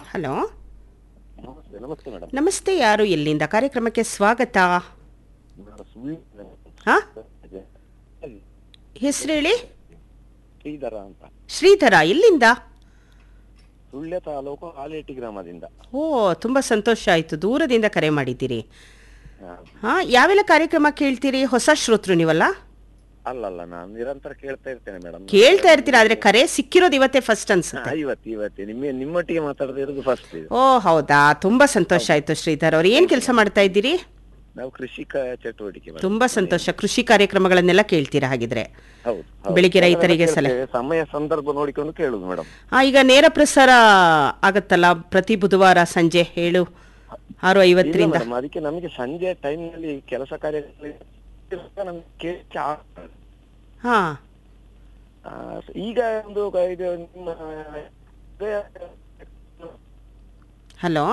Hello, ನಮಸ್ತೆ madam. ನಮಸ್ತೆ. ಯಾರು, ಎಲ್ಲಿಂದ? ಕಾರ್ಯಕ್ರಮಕ್ಕೆ ಸ್ವಾಗತ. ಹಾ, ಹೆಸರು ಹೇಳಿ. ಶ್ರೀಧರ ಅಂತ. ಶ್ರೀಧರ, ಎಲ್ಲಿಂದ? ಸುಳ್ಯ ತಾಲೂಕು ಆಲೇಟಿ ಗ್ರಾಮದಿಂದ. ಓ, ತುಂಬ ಸಂತೋಷ ಆಯಿತು, ದೂರದಿಂದ ಕರೆ ಮಾಡಿದ್ದೀರಿ. ಹಾಂ, ಯಾವೆಲ್ಲ ಕಾರ್ಯಕ್ರಮ ಕೇಳ್ತೀರಿ? ಹೊಸ ಶ್ರೋತೃ ನೀವಲ್ಲ? ಅಲ್ಲಲ್ಲ, ನಾನು ನಿರಂತರ ಕೇಳ್ತಾ ಇರ್ತೇನೆ ಮೇಡಮ್. ಕೇಳ್ತಾ ಇರ್ತೀರಾ, ಆದರೆ ಕರೆ ಸಿಕ್ಕಿರೋದು ಇವತ್ತೇ ಫಸ್ಟ್ ಅನ್ಸುತ್ತೆ. ಇವತ್ತೇ ನಿಮ್ಮೊಟ್ಟಿಗೆ ಮಾತಾಡದಿರೋದು ಫಸ್ಟ್. ಓ ಹೌದಾ, ತುಂಬ ಸಂತೋಷ ಆಯಿತು ಶ್ರೀಧರ್ ಅವ್ರು. ಏನು ಕೆಲಸ ಮಾಡ್ತಾ ಇದ್ದೀರಿ? ನಾವು ಕೃಷಿ ಚಟುವಟಿಕೆ. ತುಂಬ ಸಂತೋಷ. ಕೃಷಿ ಕಾರ್ಯಕ್ರಮಗಳನ್ನೆಲ್ಲ ಕೇಳ್ತೀರಾ ಹಾಗಿದ್ರೆ? ಹೌದು. ಬೆಳಿಗ್ಗೆ ರೈತರಿಗೆ ಸಮಯ ಸಂದರ್ಭ ನೋಡಿಕೊಂಡು ಕೇಳುದು ಮೇಡಮ್. ಈಗ ನೇರ ಪ್ರಸಾರ ಆಗತ್ತಲ್ಲ ಪ್ರತಿ ಬುಧವಾರ ಸಂಜೆ 7:06:50. ಅದಕ್ಕೆ ನಮಗೆ ಸಂಜೆ ಟೈಮ್ ನಲ್ಲಿ ಕೆಲಸ ಕಾರ್ಯ ಹಾ, ಈಗ ಒಂದು ನಿಮ್ಮ ಹಲೋ,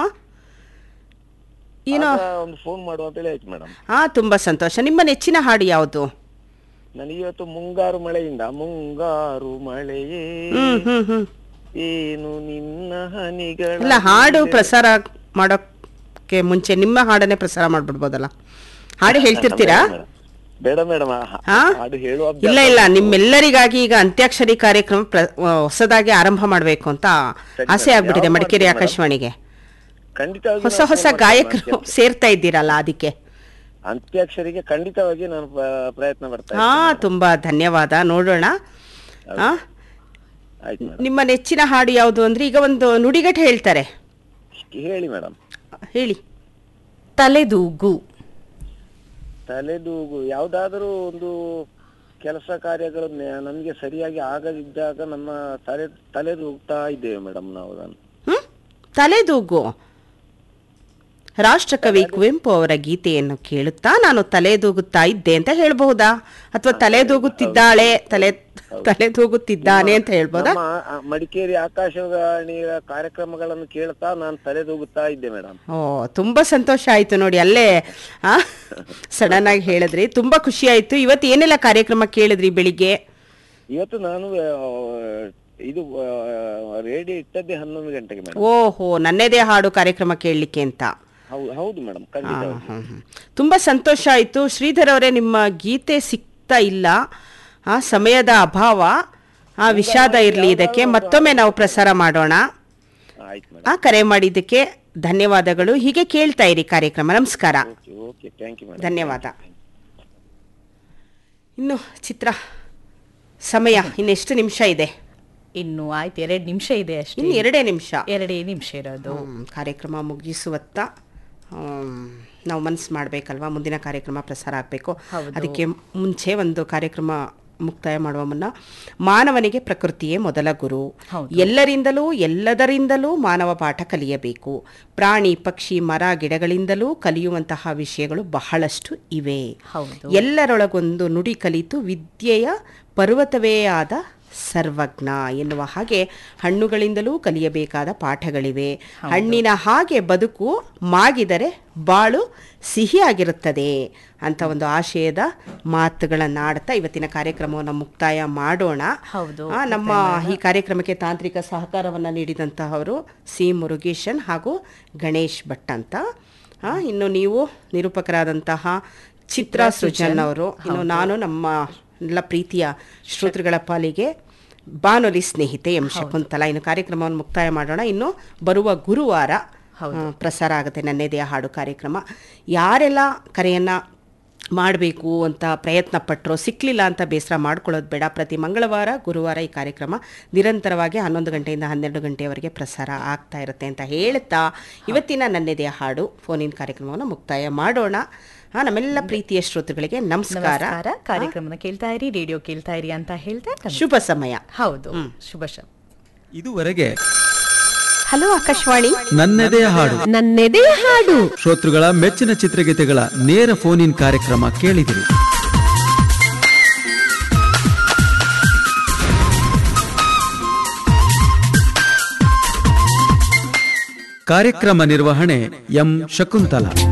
ಏನೋ ಒಂದು ಫೋನ್ ಮಾಡುವ ಅಂತ ಹೇಳಿ ಆಯ್ತು ಮೇಡಮ್. ಹಾ, ತುಂಬಾ ಸಂತೋಷ. ನಿಮ್ಮ ನೆಚ್ಚಿನ ಹಾಡು ಯಾವುದು? ನನಗೆ ಇವತ್ತು ಮುಂಗಾರು ಮಳೆಯಿಂದ ಮುಂಗಾರು ಮಳೆಯೇ ಏನು ನಿನ್ನ ಹನಿಗಳ. ಇಲ್ಲ, ಹಾಡು ಪ್ರಸಾರ ಮಾಡೋಕ್ಕೆ ಮುಂಚೆ ನಿಮ್ಮ ಹಾಡನ್ನೇ ಪ್ರಸಾರ ಮಾಡ್ಬಿಡ್ಬೋದಲ್ಲ. ಹಾಡು ಹೇಳ್ತಿರ್ತೀರಾ? ಬೇಡ ಮೇಡಮ್, ಹಾಡು ಹೇಳುವ. ಇಲ್ಲ, ನಿಮ್ಮೆಲ್ಲರಿಗಾಗಿ ಈಗ ಅಂತ್ಯಾಕ್ಷರಿ ಕಾರ್ಯಕ್ರಮ ಹೊಸದಾಗಿ ಆರಂಭ ಮಾಡಬೇಕು ಅಂತ ಆಸೆ ಆಗ್ಬಿಟ್ಟಿದೆ ಮಡಿಕೇರಿ ಆಕಾಶವಾಣಿಗೆ. ಖಂಡಿತವಾಗಿ ಹೊಸ ಗಾಯಕರು ಸೇರ್ತಾ ಇದ್ದೀರಲ್ಲ, ಅದಕ್ಕೆ ಅಂತ್ಯಾಕ್ಷರಿಗೆ ಖಂಡಿತವಾಗಿ ನಾನು ಪ್ರಯತ್ನ ಪಡ್ತಾ. ಹಾ, ತುಂಬಾ ಧನ್ಯವಾದ. ನೋಡೋಣ. ನಿಮ್ಮ ನೆಚ್ಚಿನ ಹಾಡು ಯಾವುದು ಅಂದ್ರೆ, ಈಗ ಒಂದು ನುಡಿಗಟ್ಟು ಹೇಳ್ತಾರೆ, ಹೇಳಿ ಮೇಡಮ್. ಹೇಳಿ. ತಲೆದೂಗು. ತಲೆದೂಗು ಯಾವ್ದಾದರೂ ಒಂದು ಕೆಲಸ ಕಾರ್ಯಗಳು ನಮ್ಗೆ ಸರಿಯಾಗಿ ಆಗದಿದ್ದಾಗ ನಮ್ಮ ತಲೆದೂಗ್ತಾ ಇದ್ದೇವೆ ಮೇಡಮ್ ನಾವು. ತಲೆದೂಗು. ರಾಷ್ಟ್ರಕವಿ ಕುವೆಂಪು ಅವರ ಗೀತೆಯನ್ನು ಕೇಳುತ್ತಾ ನಾನು ತಲೆದೂಗುತ್ತಾ ಇದ್ದೆ ಅಂತ ಹೇಳ್ಬಹುದಾ? ಅಥವಾ ತಲೆದೂಗುತ್ತಿದ್ದಾಳೆ, ತಲೆದೂಗುತ್ತಿದ್ದಾನೆ ಅಂತ ಹೇಳ್ಬೋದಾ? ಮಡಿಕೇರಿ ಆಕಾಶವಾಣಿಯ ಕಾರ್ಯಕ್ರಮಗಳನ್ನು ಕೇಳ್ತಾ ನಾನು ತಲೆದೂಗುತ್ತಾ ಇದ್ದೆ ಮೇಡಮ್. ಓ, ತುಂಬಾ ಸಂತೋಷ ಆಯ್ತು ನೋಡಿ, ಅಲ್ಲೇ ಸಡನ್ ಆಗಿ ಹೇಳಿದ್ರಿ, ತುಂಬಾ ಖುಷಿ ಆಯ್ತು. ಇವತ್ತು ಏನೆಲ್ಲ ಕಾರ್ಯಕ್ರಮ ಕೇಳಿದ್ರಿ ಬೆಳಿಗ್ಗೆ? ಇವತ್ತು ನಾನು ಇದು ರೇಡಿಯೋ ಇಟ್ಟದ್ದೇ 11 ಗಂಟೆಗೆ ಮೇಡಮ್. ಓಹೋ, ನನ್ನದೇ ಹಾಡು ಕಾರ್ಯಕ್ರಮ ಕೇಳಲಿಕ್ಕೆ ಅಂತ. ಹೌದು ಮೇಡಮ್, ಖಂಡಿತ. ತುಂಬಾ ಸಂತೋಷ ಆಯ್ತು. ಶ್ರೀಧರ್ ಅವರೇ, ನಿಮ್ಮ ಗೀತೆ ಸಿಗ್ತಾ ಇಲ್ಲ, ಆ ಸಮಯದ ಅಭಾವ, ಆ ವಿಷಾದ ಇರಲಿ. ಇದಕ್ಕೆ ಮತ್ತೊಮ್ಮೆ ನಾವು ಪ್ರಸಾರ ಮಾಡೋಣ. ಆ ಕರೆ ಮಾಡಿದ್ದಕ್ಕೆ ಧನ್ಯವಾದಗಳು. ಹೀಗೆ ಕೇಳ್ತಾ ಇರಿ ಕಾರ್ಯಕ್ರಮ. ನಮಸ್ಕಾರ. ಧನ್ಯವಾದ. ಇನ್ನು ಚಿತ್ರ ಸಮಯ ಇನ್ನೆಷ್ಟು ನಿಮಿಷ ಇದೆ? ಇನ್ನು ಆಯ್ತು, 2 ನಿಮಿಷ ಇದೆ ಅಷ್ಟೇ. ಇನ್ನು 2 ನಿಮಿಷ, 2 ನಿಮಿಷ ಇರೋದು. ಕಾರ್ಯಕ್ರಮ ಮುಗಿಸುವತ್ತ ನಾವು ಮನಸ್ಸು ಮಾಡಬೇಕಲ್ವಾ, ಮುಂದಿನ ಕಾರ್ಯಕ್ರಮ ಪ್ರಸಾರ ಆಗಬೇಕು. ಅದಕ್ಕೆ ಮುಂಚೆ ಒಂದು ಕಾರ್ಯಕ್ರಮ ಮುಕ್ತಾಯ ಮಾಡುವ ಮುನ್ನ, ಮಾನವನಿಗೆ ಪ್ರಕೃತಿಯೇ ಮೊದಲ ಗುರು. ಎಲ್ಲರಿಂದಲೂ ಎಲ್ಲದರಿಂದಲೂ ಮಾನವ ಪಾಠ ಕಲಿಯಬೇಕು. ಪ್ರಾಣಿ ಪಕ್ಷಿ ಮರ ಗಿಡಗಳಿಂದಲೂ ಕಲಿಯುವಂತಹ ವಿಷಯಗಳು ಬಹಳಷ್ಟು ಇವೆ. ಎಲ್ಲರೊಳಗೊಂದು ನುಡಿ ಕಲಿತು ವಿದ್ಯೆಯ ಪರ್ವತವೇ ಆದ ಸರ್ವಜ್ಞ ಎನ್ನುವ ಹಾಗೆ ಹಣ್ಣುಗಳಿಂದಲೂ ಕಲಿಯಬೇಕಾದ ಪಾಠಗಳಿವೆ. ಹಣ್ಣಿನ ಹಾಗೆ ಬದುಕು, ಮಾಗಿದರೆ ಬಾಳು ಸಿಹಿಯಾಗಿರುತ್ತದೆ ಅಂತ ಒಂದು ಆಶಯದ ಮಾತುಗಳನ್ನಾಡ್ತಾ ಇವತ್ತಿನ ಕಾರ್ಯಕ್ರಮವನ್ನು ಮುಕ್ತಾಯ ಮಾಡೋಣ. ನಮ್ಮ ಈ ಕಾರ್ಯಕ್ರಮಕ್ಕೆ ತಾಂತ್ರಿಕ ಸಹಕಾರವನ್ನು ನೀಡಿದಂತಹವರು ಸಿ ಮುರುಗೇಶನ್ ಹಾಗೂ ಗಣೇಶ್ ಭಟ್ ಅಂತ. ಇನ್ನು ನೀವು ನಿರೂಪಕರಾದಂತಹ ಚಿತ್ರಾ ಸೃಜನ್ ಅವರು. ಇನ್ನು ನಾನು ನಮ್ಮ ಎಲ್ಲ ಪ್ರೀತಿಯ ಶ್ರೋತೃಗಳ ಪಾಲಿಗೆ ಬಾನುಲಿ ಸ್ನೇಹಿತೆ ಎಂ ಶಕುಂತಲಾ. ಇನ್ನು ಕಾರ್ಯಕ್ರಮವನ್ನು ಮುಕ್ತಾಯ ಮಾಡೋಣ. ಇನ್ನು ಬರುವ ಗುರುವಾರ ಪ್ರಸಾರ ಆಗುತ್ತೆ ನನ್ನೆದೆಯ ಹಾಡು ಕಾರ್ಯಕ್ರಮ. ಯಾರೆಲ್ಲ ಕರೆಯನ್ನು ಮಾಡಬೇಕು ಅಂತ ಪ್ರಯತ್ನ ಪಟ್ಟರೋ ಸಿಕ್ಕಲಿಲ್ಲ ಅಂತ ಬೇಸರ ಮಾಡ್ಕೊಳ್ಳೋದು ಬೇಡ. ಪ್ರತಿ ಮಂಗಳವಾರ ಗುರುವಾರ ಈ ಕಾರ್ಯಕ್ರಮ ನಿರಂತರವಾಗಿ 11 ಗಂಟೆಯಿಂದ 12 ಗಂಟೆಯವರೆಗೆ ಪ್ರಸಾರ ಆಗ್ತಾ ಇರುತ್ತೆ ಅಂತ ಹೇಳ್ತಾ ಇವತ್ತಿನ ನನ್ನೆದೆಯ ಹಾಡು ಫೋನ್ ಇನ್ ಕಾರ್ಯಕ್ರಮವನ್ನು ಮುಕ್ತಾಯ ಮಾಡೋಣ. ನಮ್ಮೆಲ್ಲ ಪ್ರೀತಿಯ ಶ್ರೋತೃಗಳಿಗೆ ನಮಸ್ಕಾರ. ಕಾರ್ಯಕ್ರಮನ ಕೇಳ್ತಾ ಇರಿ, ರೇಡಿಯೋ ಕೇಳ್ತಾ ಇರಿ ಅಂತ ಹೇಳ್ತಾ ಶುಭ ಸಮಯ. ಹೌದು, ಶುಭ ಶಬ್ದ. ಇದುವರೆಗೆ ಹಲೋ ಆಕಾಶವಾಣಿ ನನ್ನೆದೆಯ ಹಾಡು, ನನ್ನೆದೆಯ ಹಾಡು ಶ್ರೋತೃಗಳ ಮೆಚ್ಚಿನ ಚಿತ್ರಗೀತೆಗಳ ನೇರ ಫೋನ್ ಇನ್ ಕಾರ್ಯಕ್ರಮ ಕೇಳಿದಿರಿ. ಕಾರ್ಯಕ್ರಮ ನಿರ್ವಹಣೆ ಎಂ ಶಕುಂತಲಾ.